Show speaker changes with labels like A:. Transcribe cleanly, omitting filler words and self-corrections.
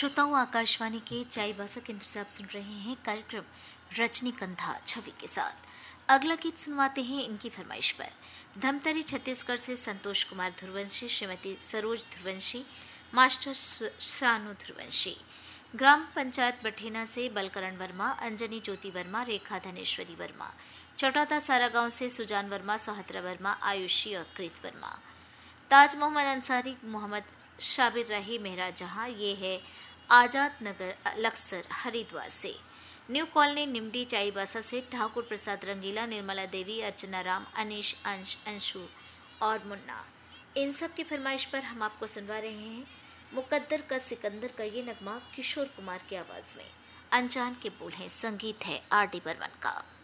A: श्रोताओं, आकाशवाणी के चाईबासा केंद्र से आप सुन रहे हैं कार्यक्रम रजनीगंधा छवि के साथ। अगला गीत सुनवाते हैं इनकी फरमाइश पर। धमतरी छत्तीसगढ़ से संतोष कुमार ध्रुवंशी, श्रीमती सरोज ध्रुवंशी, मास्टर शानु ध्रुवंशी। ग्राम पंचायत बठेना से बलकरण वर्मा, अंजनी ज्योति वर्मा, रेखा धनेश्वरी वर्मा। चौटाता सारा गांव से सुजान वर्मा, सोहत्रा वर्मा, आयुषी और कृत वर्मा। ताज मोहम्मद अंसारी, मोहम्मद शाबिर रही, मेहरा जहां। ये है आजाद नगर लक्सर हरिद्वार से। न्यू कॉलोनी निमडी चाईबासा से ठाकुर प्रसाद रंगीला, निर्मला देवी, अर्चना राम, अनीश, अंश, अंशु और मुन्ना। इन सब की फरमाइश पर हम आपको सुनवा रहे हैं मुकद्दर का सिकंदर का ये नगमा किशोर कुमार की आवाज में। अनजान के बोल हैं, संगीत है आर डी बर्मन का।